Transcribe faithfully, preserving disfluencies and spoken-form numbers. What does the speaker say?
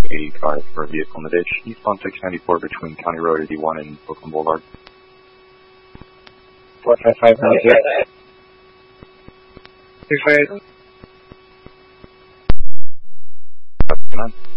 eighty-five for a vehicle in the ditch, eastbound six ninety-four between County Road eighty-one and Brooklyn Boulevard. four five five nine zero. three five. Come on.